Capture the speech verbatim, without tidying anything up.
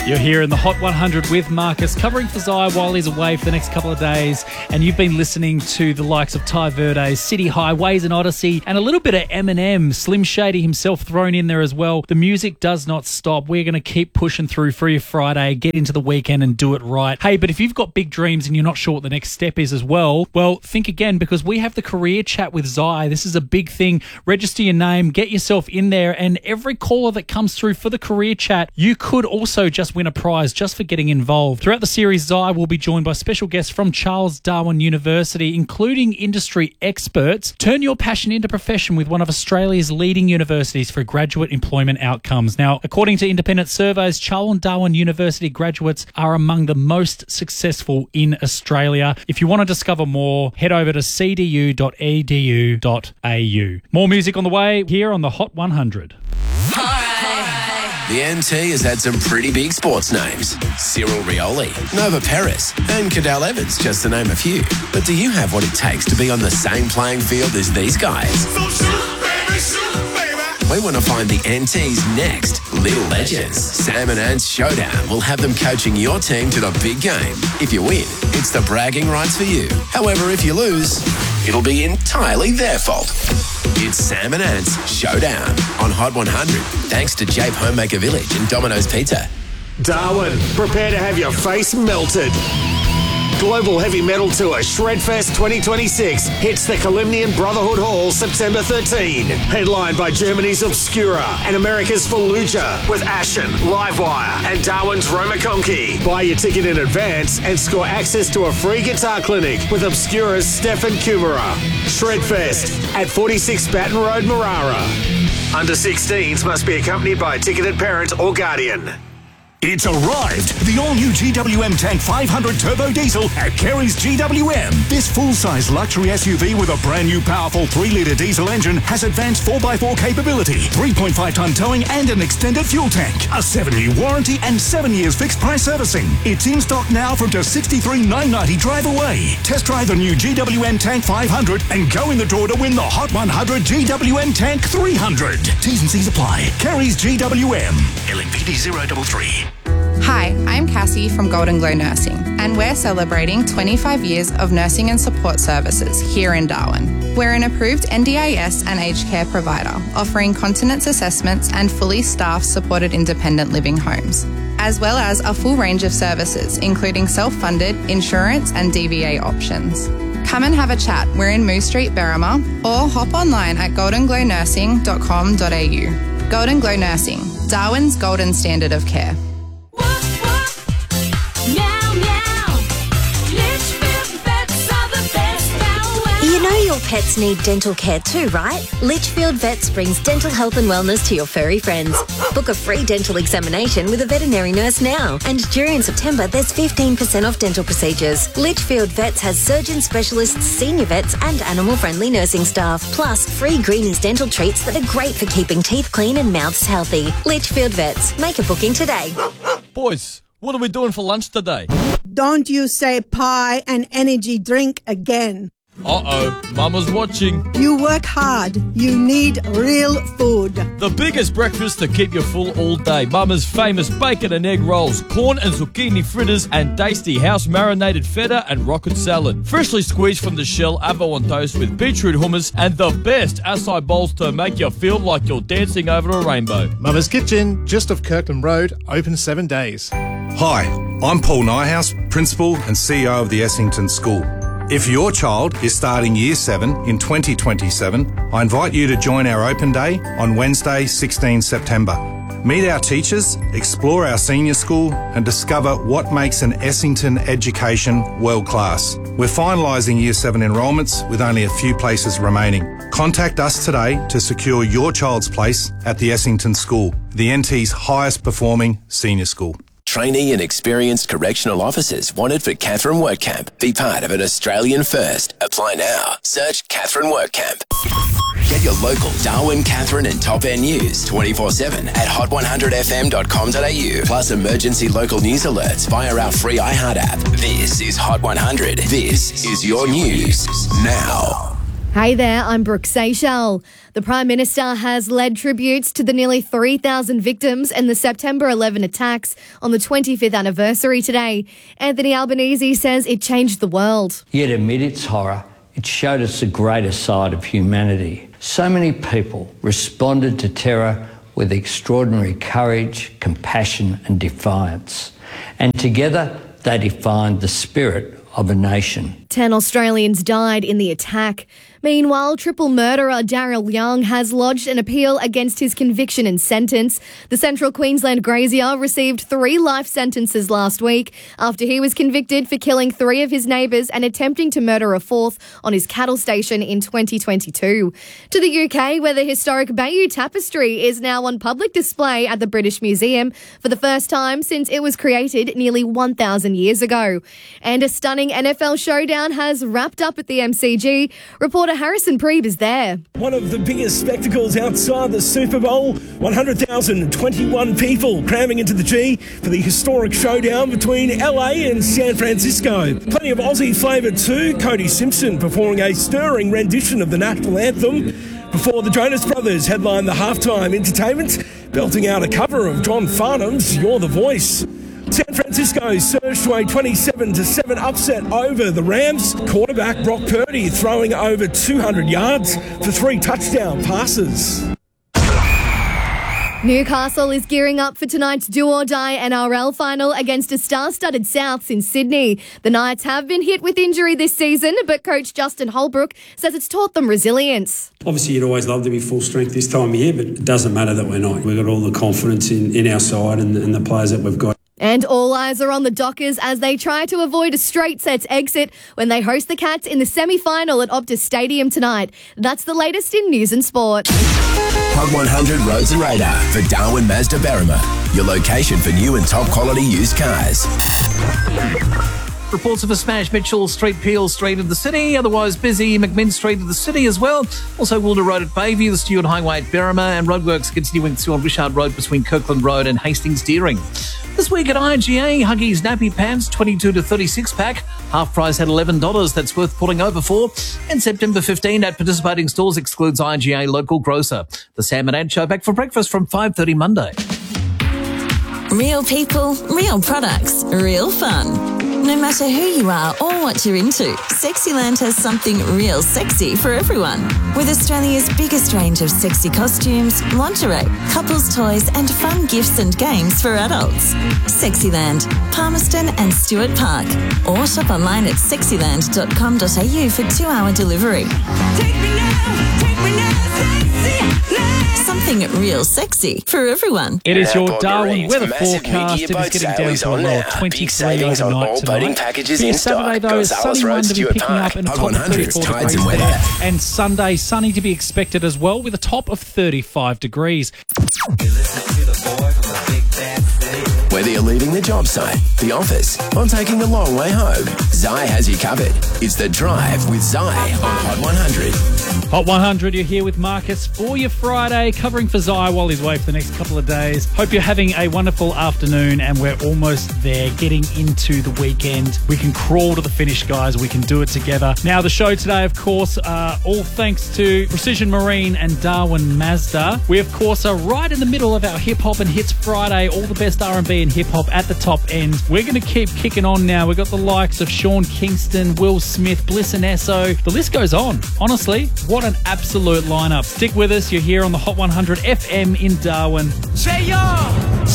You're here in the Hot one hundred with Marcus, covering for Zai while he's away for the next couple of days. And you've been listening to the likes of Ty Verdes, City Highways and Odyssey, and a little bit of Eminem, Slim Shady himself thrown in there as well. The music does not stop. We're going to keep pushing through for your Friday, get into the weekend and do it right. Hey, but if you've got big dreams and you're not sure what the next step is as well, well, think again, because we have the career chat with Zai. This is a big thing. Register your name, get yourself in there, and every caller that comes through for the career chat, you could also just win a prize just for getting involved. Throughout the series, Zai will be joined by special guests from Charles Darwin University, including industry experts. Turn your passion into profession with one of Australia's leading universities for graduate employment outcomes. Now, according to independent surveys, Charles Darwin University graduates are among the most successful in Australia. If you want to discover more, head over to c d u dot e d u dot a u. More music on the way here on the Hot one hundred. The N T has had some pretty big sports names. Cyril Rioli, Nova Perez and Cadel Evans, just to name a few. But do you have what it takes to be on the same playing field as these guys? So shoot, baby, shoot, baby. We want to find the N T's next little legends. Sam and Ant's Showdown will have them coaching your team to the big game. If you win, it's the bragging rights for you. However, if you lose, it'll be entirely their fault. It's Sam and Ant's Showdown on Hot one hundred, thanks to Jape Homemaker Village and Domino's Pizza. Darwin, prepare to have your face melted. Global Heavy Metal Tour Shredfest twenty twenty-six hits the Kalimnian Brotherhood Hall September thirteenth. Headlined by Germany's Obscura and America's Fallujah with Ashen, Livewire and Darwin's Roma Conky. Buy your ticket in advance and score access to a free guitar clinic with Obscura's Stefan Kumara. Shredfest at forty-six Baton Road, Marara. Under sixteens must be accompanied by a ticketed parent or guardian. It's arrived! The all-new G W M Tank five hundred Turbo Diesel at Kerry's G W M. This full-size luxury S U V with a brand-new powerful three litre diesel engine has advanced four by four capability, three point five tonne towing and an extended fuel tank, a seven-year warranty and seven years fixed-price servicing. It's in stock now from just sixty-three thousand nine hundred ninety drive away. Test drive the new G W M Tank five hundred and go in the draw to win the Hot one hundred G W M Tank three hundred. T's and C's apply. Kerry's G W M. L N P D zero three three. Hi, I'm Cassie from Golden Glow Nursing, and we're celebrating twenty-five years of nursing and support services here in Darwin. We're an approved N D I S and aged care provider, offering continence assessments and fully staffed supported independent living homes, as well as a full range of services, including self-funded, insurance and D V A options. Come and have a chat. We're in Moose Street, Berrima, or hop online at golden glow nursing dot com dot a u. Golden Glow Nursing, Darwin's golden standard of care. You know your pets need dental care too, right? Litchfield Vets brings dental health and wellness to your furry friends. Book a free dental examination with a veterinary nurse now. And during September, there's fifteen percent off dental procedures. Litchfield Vets has surgeon specialists, senior vets and animal-friendly nursing staff. Plus, free Greenies dental treats that are great for keeping teeth clean and mouths healthy. Litchfield Vets. Make a booking today. Boys, what are we doing for lunch today? Don't you say pie and energy drink again. Uh-oh, Mama's watching. You work hard. You need real food. The biggest breakfast to keep you full all day. Mama's famous bacon and egg rolls, corn and zucchini fritters, and tasty house-marinated feta and rocket salad. Freshly squeezed from the shell, avo on toast with beetroot hummus, and the best acai bowls to make you feel like you're dancing over a rainbow. Mama's Kitchen, just off Kirkland Road, open seven days. Hi, I'm Paul Nyhouse, Principal and C E O of the Essington School. If your child is starting Year seven in twenty twenty-seven, I invite you to join our Open Day on Wednesday, the sixteenth of September. Meet our teachers, explore our senior school and discover what makes an Essington education world-class. We're finalising Year seven enrolments with only a few places remaining. Contact us today to secure your child's place at the Essington School, the N T's highest performing senior school. Trainee and experienced correctional officers wanted for Catherine Workcamp. Be part of an Australian first. Apply now. Search Catherine Workcamp. Get your local Darwin, Catherine and Top End news twenty-four seven at hot one hundred f m dot com dot a u. Plus emergency local news alerts via our free iHeart app. This is Hot one hundred. This is your news now. Hey there, I'm Brooke Seychelles. The Prime Minister has led tributes to the nearly three thousand victims in the September eleventh attacks on the twenty-fifth anniversary today. Anthony Albanese says it changed the world. Yet amid its horror, it showed us the greater side of humanity. So many people responded to terror with extraordinary courage, compassion and defiance. And together they defined the spirit of a nation. Ten Australians died in the attack. Meanwhile, triple murderer Daryl Young has lodged an appeal against his conviction and sentence. The Central Queensland grazier received three life sentences last week after he was convicted for killing three of his neighbours and attempting to murder a fourth on his cattle station in twenty twenty-two. To the U K, where the historic Bayeux Tapestry is now on public display at the British Museum for the first time since it was created nearly one thousand years ago. And a stunning N F L showdown has wrapped up at the M C G. Reporter Harrison Preeb is there. One of the biggest spectacles outside the Super Bowl. one hundred thousand twenty-one people cramming into the G for the historic showdown between L A and San Francisco. Plenty of Aussie flavour too. Cody Simpson performing a stirring rendition of the national anthem before the Jonas Brothers headline the halftime entertainment, belting out a cover of John Farnham's You're the Voice. San Francisco surged to a twenty-seven to seven upset over the Rams. Quarterback Brock Purdy throwing over two hundred yards for three touchdown passes. Newcastle is gearing up for tonight's do-or-die N R L final against a star-studded Souths in Sydney. The Knights have been hit with injury this season, but coach Justin Holbrook says it's taught them resilience. Obviously, you'd always love to be full strength this time of year, but it doesn't matter that we're not. We've got all the confidence in, in our side and, and the players that we've got. And all eyes are on the Dockers as they try to avoid a straight sets exit when they host the Cats in the semi-final at Optus Stadium tonight. That's the latest in news and sport. Hot one hundred Roads and Radar for Darwin Mazda Berrima, your location for new and top quality used cars. Reports of a smash Mitchell Street, Peel Street of the city, otherwise busy McMinn Street of the city as well. Also Wilder Road at Bayview, the Stewart Highway at Berrima, and roadworks continuing through on Wishart Road between Kirkland Road and Hastings Deering. This week at I G A, Huggies Nappy Pants, twenty-two to thirty-six pack, half price at eleven dollars. That's worth pulling over for. And September fifteenth at participating stores excludes I G A local grocer. The Sam and Ad Show back for breakfast from five thirty Monday. Real people, real products, real fun. No matter who you are or what you're into, Sexyland has something real sexy for everyone. With Australia's biggest range of sexy costumes, lingerie, couples toys and fun gifts and games for adults. Sexyland, Palmerston and Stewart Park. Or shop online at sexyland dot com dot a u for two-hour delivery. Take me now, take me now, Sexyland. Something real sexy for everyone. It is your Darwin weather forecast. It is getting down to a low of twenty-three overnight tonight. For Saturday, though, sunny one to be picking up and a top of thirty-four degrees there. And Sunday, sunny to be expected as well with a top of thirty-five degrees. Whether you're leaving the job site, the office, or taking the long way home, Zai has you covered. It's The Drive with Zai on Hot one hundred. Hot one hundred, you're here with Marcus for your Friday, covering for Zai while he's away for the next couple of days. Hope you're having a wonderful afternoon, and we're almost there, getting into the weekend. We can crawl to the finish, guys. We can do it together. Now, the show today, of course, uh, all thanks to Precision Marine and Darwin Mazda. We, of course, are right in the middle of our Hip Hop and Hits Friday, all the best R and B and hip hop at the top end. We're going to keep kicking on now. We've got the likes of Sean Kingston, Will Smith, Bliss and Esso. The list goes on. Honestly, what an absolute lineup. Stick with us. You're here on the Hot one hundred F M in Darwin. Say yo!